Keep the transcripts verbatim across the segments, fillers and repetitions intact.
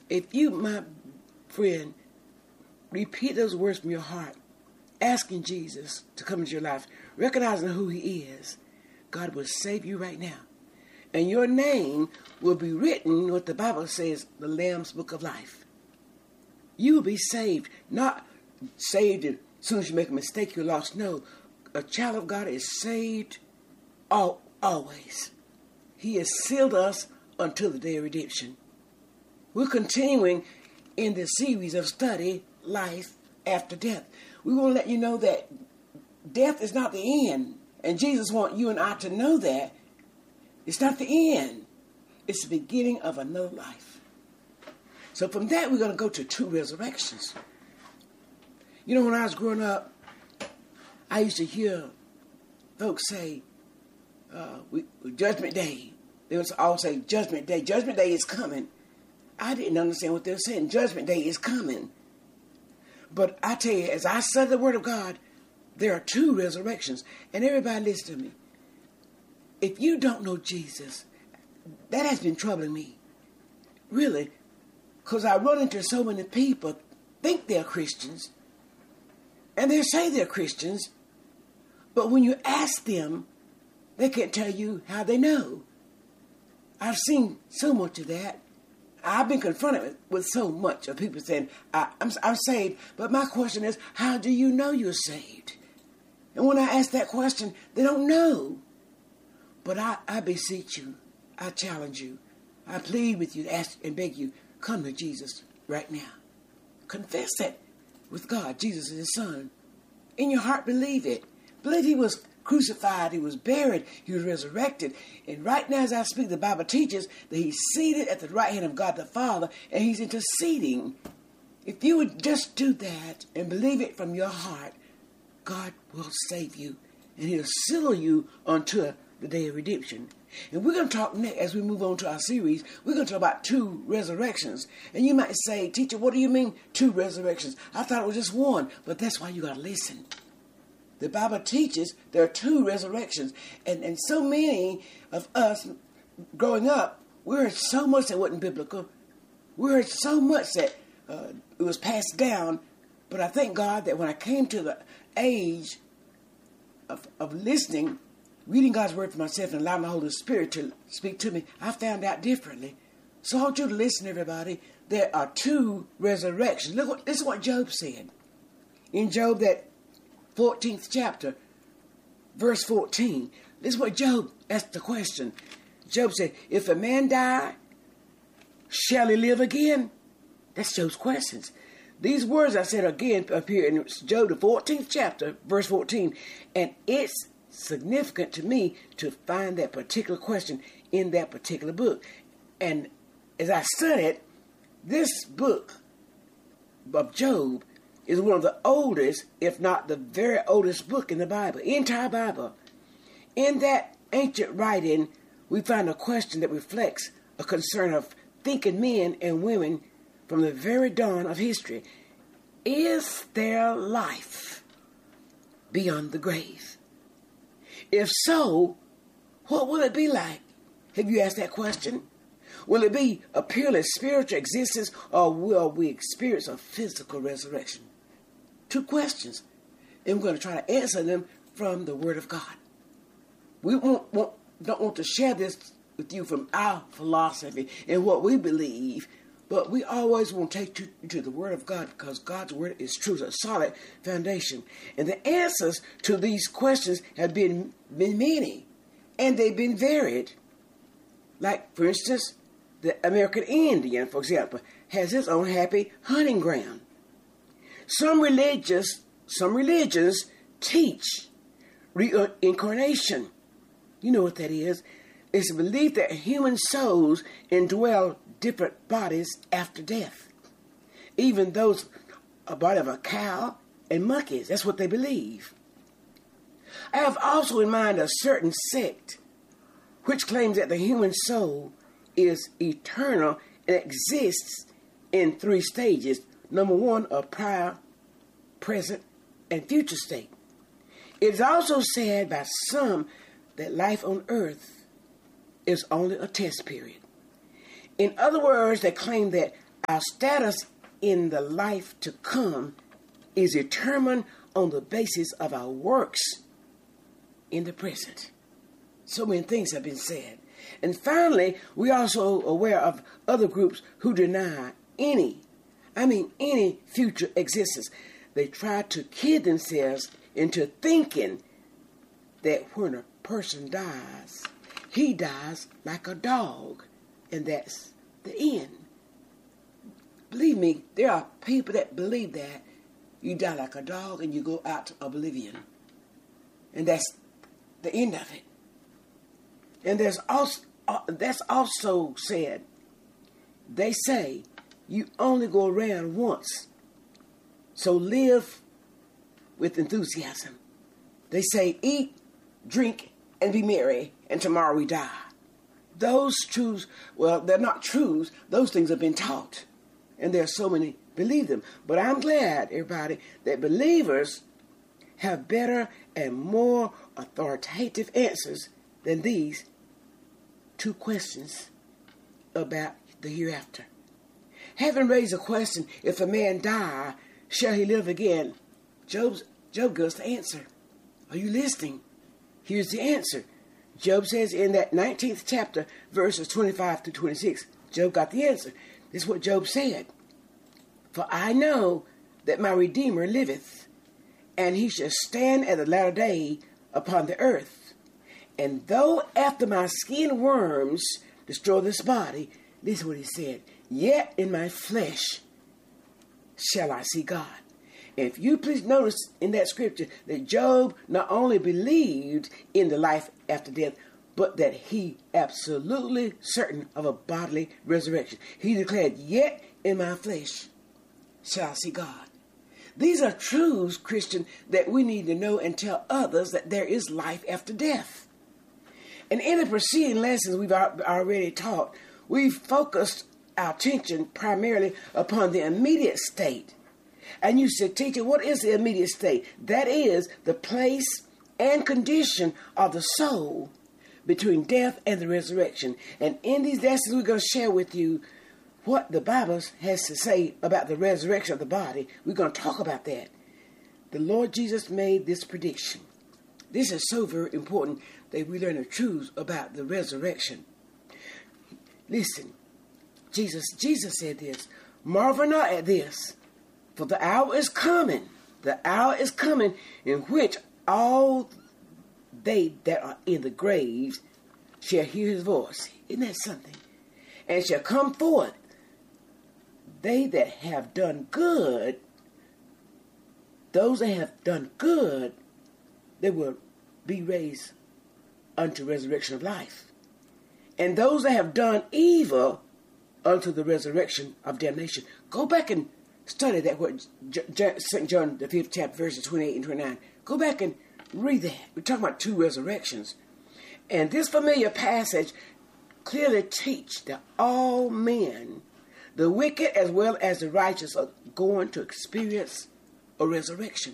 If you, my friend, repeat those words from your heart, asking Jesus to come into your life, recognizing who he is, God will save you right now. And your name will be written, what the Bible says, the Lamb's Book of Life. You will be saved, not saved as soon as you make a mistake, you're lost. No, a child of God is saved all, always. He has sealed us until the day of redemption. We're continuing in the series of study, Life After Death. We want to let you know that death is not the end. And Jesus wants you and I to know that. It's not the end. It's the beginning of another life. So from that, we're going to go to two resurrections. You know, when I was growing up, I used to hear folks say, uh, we, Judgment Day. They would all say, Judgment Day. Judgment Day is coming. I didn't understand what they were saying. Judgment Day is coming. But I tell you, as I study the Word of God, there are two resurrections. And everybody listen to me. If you don't know Jesus, that has been troubling me. Really. Because I run into so many people think they're Christians. And they say they're Christians. But when you ask them, they can't tell you how they know. I've seen so much of that. I've been confronted with, with so much of people saying, I, I'm, I'm saved. But my question is, how do you know you're saved? And when I ask that question, they don't know. But I, I beseech you, I challenge you, I plead with you, ask and beg you, come to Jesus right now. Confess that with God, Jesus is his son. In your heart, believe it. Believe he was crucified, he was buried, he was resurrected. And right now as I speak, the Bible teaches that he's seated at the right hand of God the Father, and he's interceding. If you would just do that and believe it from your heart, God will save you, and he'll seal you unto the day of redemption. And we're going to talk next, as we move on to our series, we're going to talk about two resurrections. And you might say, teacher, what do you mean two resurrections? I thought it was just one, but that's why you got to listen. The Bible teaches there are two resurrections. And, and so many of us growing up, we heard so much that wasn't biblical. We heard so much that uh, it was passed down. But I thank God that when I came to the age of, of listening, reading God's word for myself and allowing the Holy Spirit to speak to me, I found out differently. So I want you to listen, everybody. There are two resurrections. Look what this is what Job said. In Job, that fourteenth chapter, verse fourteen. This is what Job asked the question. Job said, if a man die, shall he live again? That's Job's questions. These words I said again appear in Job, the fourteenth chapter, verse fourteen. And it's significant to me to find that particular question in that particular book. And as I studied, this book of Job is one of the oldest, if not the very oldest book in the Bible, entire Bible. In that ancient writing, we find a question that reflects a concern of thinking men and women from the very dawn of history. Is there life beyond the grave? If so, what will it be like? Have you asked that question? Will it be a purely spiritual existence, or will we experience a physical resurrection? Two questions, and we're going to try to answer them from the Word of God. We won't, won't, don't want to share this with you from our philosophy and what we believe, but we always want to take you to the Word of God, because God's Word is true, it's a solid foundation. And the answers to these questions have been, been many, and they've been varied. Like, for instance, the American Indian, for example, has his own happy hunting ground. Some religious, some religions teach reincarnation. You know what that is. It's a belief that human souls indwell different bodies after death. Even those, a body of a cow and monkeys, that's what they believe. I have also in mind a certain sect which claims that the human soul is eternal and exists in three stages. Number one, a prior, present, and future state. It is also said by some that life on earth is only a test period. In other words, they claim that Our status in the life to come is determined on the basis of our works in the present. So many things have been said. And finally, we're also aware of other groups who deny any, I mean any future existence. They try to kid themselves into thinking that when a person dies, he dies like a dog, and that's the end. Believe me, there are people that believe that you die like a dog and you go out to oblivion. And that's the end of it. And there's also, uh, that's also said, they say you only go around once. So live with enthusiasm. They say eat, drink, and be merry, and tomorrow we die. Those truths, well, they're not truths. Those things have been taught. And there are so many believe them. But I'm glad, everybody, that believers have better and more authoritative answers than these two questions about the hereafter. Having raised a question, if a man die, shall he live again? Job's, Job gives the answer. Are you listening? Here's the answer. Job says in that nineteenth chapter, verses twenty-five to twenty-six, Job got the answer. This is what Job said. For I know that my Redeemer liveth, and he shall stand at the latter day upon the earth. And though after my skin worms destroy this body, this is what he said, yet in my flesh shall I see God. If you please notice in that scripture that Job not only believed in the life after death, but that he absolutely certain of a bodily resurrection. He declared, yet in my flesh shall I see God. These are truths, Christian, that we need to know and tell others that there is life after death. And in the preceding lessons we've already taught, we've focused our attention primarily upon the immediate state. And you said, teacher, what is the immediate state? That is the place and condition of the soul between death and the resurrection. And in these lessons, we're going to share with you what the Bible has to say about the resurrection of the body. We're going to talk about that. The Lord Jesus made this prediction. This is so very important that we learn the truths about the resurrection. Listen, Jesus, Jesus said this, marvel not at this, for the hour is coming, the hour is coming in which all they that are in the graves shall hear his voice. Isn't that something? And shall come forth. They that have done good, those that have done good, they will be raised unto resurrection of life. And those that have done evil unto the resurrection of damnation. Go back and study that word, Saint John, the fifth chapter, verses twenty-eight and twenty-nine. Go back and read that. We're talking about two resurrections. And this familiar passage clearly teach that all men, the wicked as well as the righteous, are going to experience a resurrection.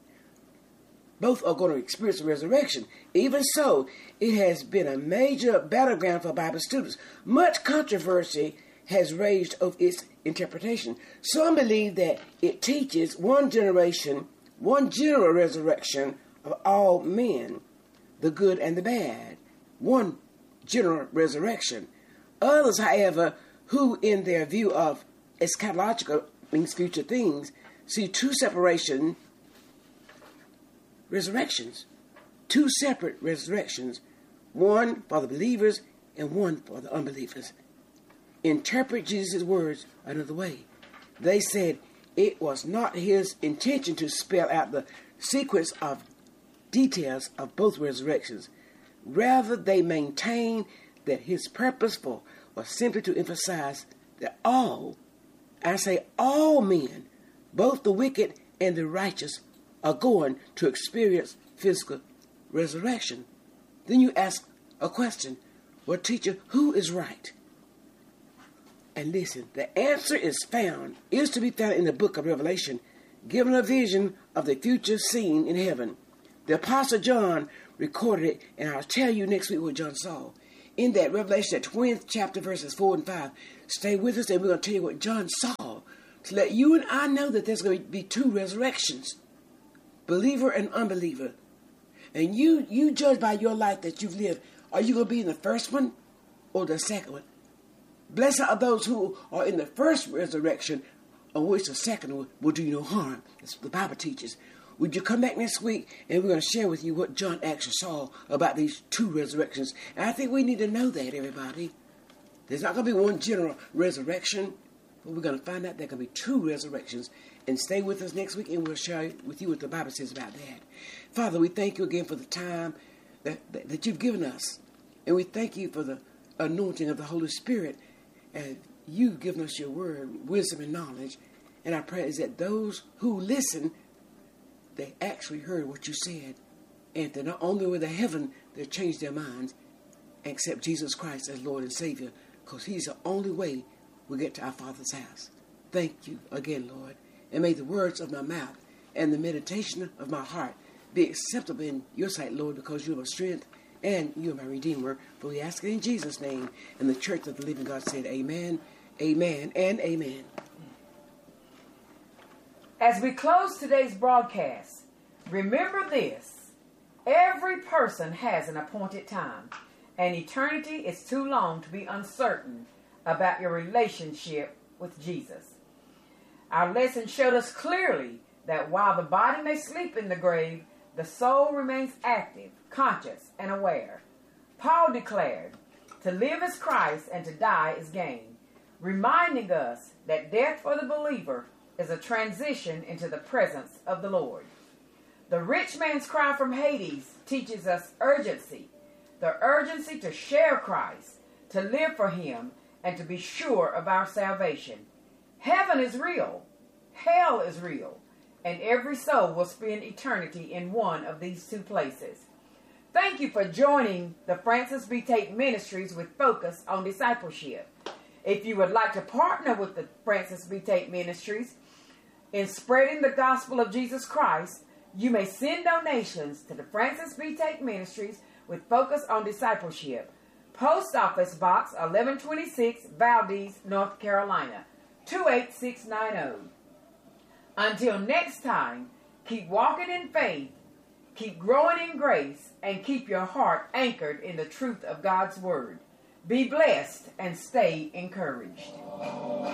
Both are going to experience a resurrection. Even so, it has been a major battleground for Bible students. Much controversy has raged over its interpretation. Some believe that it teaches one generation, one general resurrection of all men, the good and the bad. One general resurrection. Others, however, who in their view of eschatological, means future things, see two separation resurrections. Two separate resurrections. One for the believers and one for the unbelievers. Interpret Jesus' words another way. They said it was not his intention to spell out the sequence of details of both resurrections. Rather, they maintained that his purpose for was simply to emphasize that all, I say all men, both the wicked and the righteous, are going to experience physical resurrection. Then you ask a question, well, teacher, who is right? And listen, the answer is found, is to be found in the book of Revelation, given a vision of the future scene in heaven. The Apostle John recorded it, and I'll tell you next week what John saw. in that Revelation, that twentieth chapter, verses four and five. Stay with us, and we're going to tell you what John saw to let you and I know that there's going to be two resurrections, believer and unbeliever. And you, you judge by your life that you've lived. Are you going to be in the first one or the second one? Blessed are those who are in the first resurrection, on which the second one will do you no harm. That's what the Bible teaches. Would you come back next week, and we're going to share with you what John actually saw about these two resurrections. And I think we need to know that, everybody. There's not going to be one general resurrection, but we're going to find out there are going to be two resurrections. And stay with us next week, and we'll share with you what the Bible says about that. Father, we thank you again for the time that, that, that you've given us. And we thank you for the anointing of the Holy Spirit. And you've given us your word, wisdom, and knowledge. And our prayer is that those who listen, they actually heard what you said. And they're not only with the heaven, they changed their minds and accept Jesus Christ as Lord and Savior, because he's the only way we get to our Father's house. Thank you again, Lord. And may the words of my mouth and the meditation of my heart be acceptable in your sight, Lord, because you're my strength and you're my Redeemer. For we ask it in Jesus' name. And the church of the living God said, amen, amen, and amen. As we close today's broadcast, remember this: every person has an appointed time, and eternity is too long to be uncertain about your relationship with Jesus. Our lesson showed us clearly that while the body may sleep in the grave, the soul remains active, conscious, and aware. Paul declared, to live is Christ and to die is gain, reminding us that death for the believer is a transition into the presence of the Lord. The rich man's cry from Hades teaches us urgency, the urgency to share Christ, to live for him, and to be sure of our salvation. Heaven is real, hell is real, and every soul will spend eternity in one of these two places. Thank you for joining the Francis B. Tate Ministries with Focus on Discipleship. If you would like to partner with the Francis B. Tate Ministries in spreading the gospel of Jesus Christ, you may send donations to the Francis B. Tate Ministries with Focus on Discipleship, Post Office Box eleven twenty-six, Valdez, North Carolina, two eight six nine zero. Until next time, keep walking in faith, keep growing in grace, and keep your heart anchored in the truth of God's Word. Be blessed and stay encouraged.